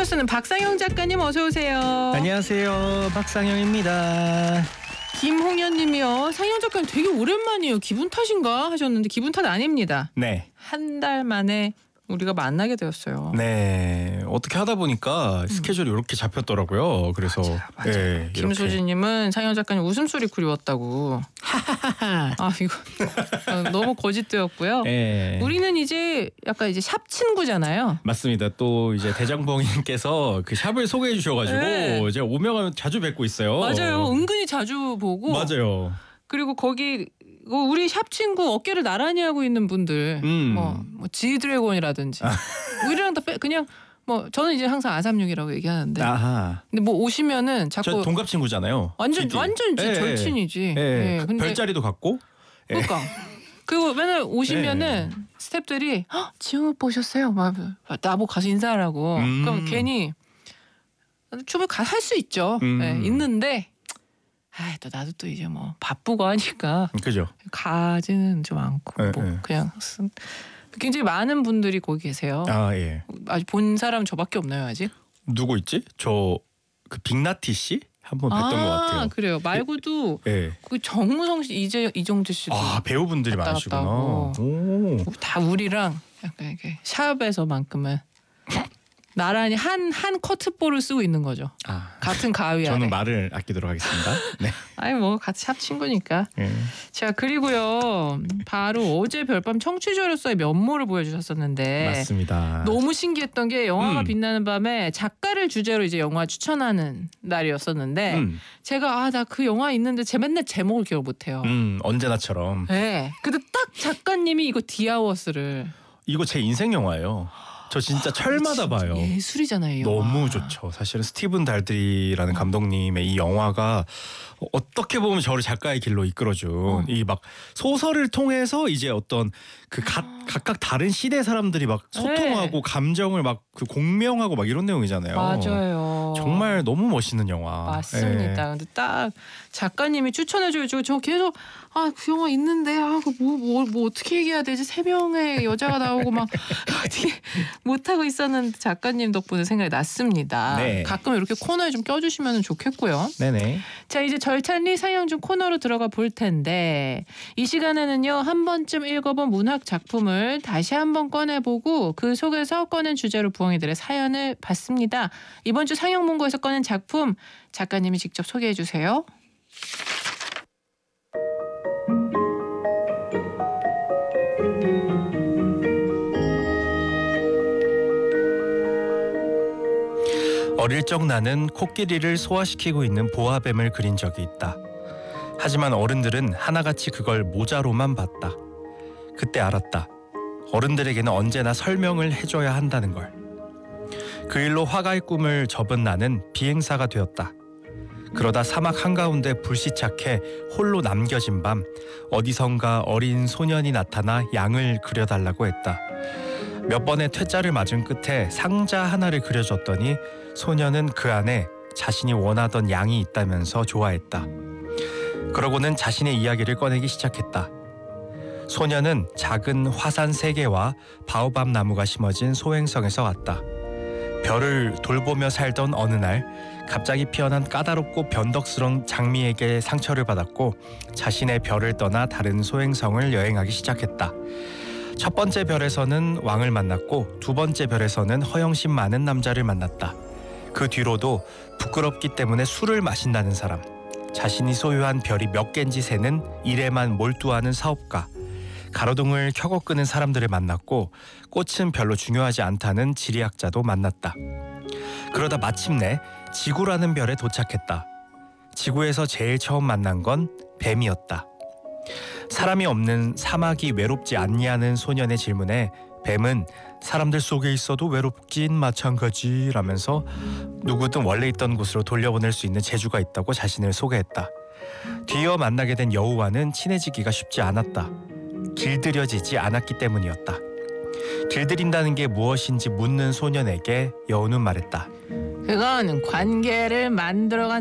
코너스는 박상영 작가님 어서 오세요. 안녕하세요. 박상영입니다. 김홍현님이요. 상영 작가님 되게 오랜만이에요. 기분 탓인가 하셨는데 기분 탓 아닙니다. 네. 한 달 만에 우리가 만나게 되었어요. 네. 어떻게 하다 보니까 스케줄이 이렇게 잡혔더라고요. 그래서 맞아. 네, 김수진님은 상영 작가님 웃음소리 그리웠다고. 아 이거 너무 거짓되었고요. 네. 우리는 이제 약간 이제 샵 친구잖아요. 맞습니다. 또 이제 대장봉님께서 그 샵을 소개해 주셔가지고 네. 제가 오면 자주 뵙고 있어요. 맞아요. 은근히 자주 보고. 맞아요. 그리고 거기 우리 샵 친구 어깨를 나란히 하고 있는 분들 뭐 지드래곤이라든지 우리랑 다 그냥 뭐 저는 이제 항상 아삼육이라고 얘기하는데 아하. 근데 뭐 오시면은 자꾸 저 동갑 친구잖아요. 완전 예, 절친이지. 예. 예. 근데 별자리도 같고. 그러니까 그리고 맨날 오시면은 스태프들이 지훈 오빠 오셨어요. 막 나보고 가서 인사하라고. 그럼 괜히 춤을 할 수 있죠. 예, 있는데. 또 나도 또 이제 뭐 바쁘고 하니까 그죠. 가지는 좀 않고 뭐 그냥 굉장히 많은 분들이 거기 계세요. 아 예. 아직 본 사람 저밖에 없나요 아직? 누구 있지? 저 그 빅나티 씨 한번 뵀던 것 같아요. 그래요. 말고도 예. 그 정무성 씨, 이정재 씨도 배우분들이 왔다 많으시구나. 갔다 하고. 오. 다 우리랑 약간 이렇게 샵에서만큼은 나란히 한 커트볼을 쓰고 있는 거죠. 같은 가위 아래. 저는 말을 아끼도록 하겠습니다. 네. 아니 뭐 같이 샵 친구니까. 자 그리고요 바로 어제 별밤 청취자로서의 면모를 보여주셨었는데 맞습니다. 너무 신기했던 게 영화가 빛나는 밤에 작가를 주제로 이제 영화 추천하는 날이었었는데 제가 나 그 영화 있는데 맨날 제목을 기억 못해요. 언제나처럼. 네. 근데 딱 작가님이 이거 디아워스를 이거 제 인생 영화예요. 저 진짜 철마다 봐요. 예술이잖아요. 이 영화. 너무 좋죠. 사실은 스티븐 달드리라는 감독님의 이 영화가 어떻게 보면 저를 작가의 길로 이끌어준 이 막 소설을 통해서 이제 어떤 그 각각 다른 시대 사람들이 막 소통하고 감정을 막 그 공명하고 막 이런 내용이잖아요. 맞아요. 정말 너무 멋있는 영화. 맞습니다. 근데 딱 작가님이 추천해줘가지고 저 계속 그 영화 있는데 뭐 어떻게 얘기해야 되지? 3명의 여자가 나오고 막 어떻게 못하고 있었는데 작가님 덕분에 생각이 났습니다. 네. 가끔 이렇게 코너에 좀 껴주시면 좋겠고요. 네네. 자 이제 절찬리 상영중 코너로 들어가 볼 텐데 이 시간에는요 한 번쯤 읽어본 문학 작품을 다시 한번 꺼내보고 그 속에서 꺼낸 주제로 부엉이들의 사연을 받습니다. 이번 주 상영문고에서 꺼낸 작품 작가님이 직접 소개해 주세요. 어릴 적 나는 코끼리를 소화시키고 있는 보아뱀을 그린 적이 있다. 하지만 어른들은 하나같이 그걸 모자로만 봤다. 그때 알았다. 어른들에게는 언제나 설명을 해줘야 한다는 걸. 그 일로 화가의 꿈을 접은 나는 비행사가 되었다. 그러다 사막 한가운데 불시착해 홀로 남겨진 밤 어디선가 어린 소년이 나타나 양을 그려달라고 했다. 몇 번의 퇴짜를 맞은 끝에 상자 하나를 그려줬더니 소년은 그 안에 자신이 원하던 양이 있다면서 좋아했다. 그러고는 자신의 이야기를 꺼내기 시작했다. 소년은 작은 화산 3개와 바오밥 나무가 심어진 소행성에서 왔다. 별을 돌보며 살던 어느 날 갑자기 피어난 까다롭고 변덕스러운 장미에게 상처를 받았고 자신의 별을 떠나 다른 소행성을 여행하기 시작했다. 첫 번째 별에서는 왕을 만났고 두 번째 별에서는 허영심 많은 남자를 만났다. 그 뒤로도 부끄럽기 때문에 술을 마신다는 사람, 자신이 소유한 별이 몇 개인지 세는 일에만 몰두하는 사업가, 가로등을 켜고 끄는 사람들을 만났고 꽃은 별로 중요하지 않다는 지리학자도 만났다. 그러다 마침내 지구라는 별에 도착했다. 지구에서 제일 처음 만난 건 뱀이었다. 사람이 없는 사막이 외롭지 않냐는 소년의 질문에 뱀은 사람들 속에 있어도 외롭긴 마찬가지라면서 누구든 원래 있던 곳으로 돌려보낼 수 있는 재주가 있다고 자신을 소개했다. 뒤이어 만나게 된 여우와는 친해지기가 쉽지 않았다. 길들여지지 않았기 때문이었다. 길들인다는 게 무엇인지 묻는 소년에게 여우는 말했다. 그건 관계를 만들어간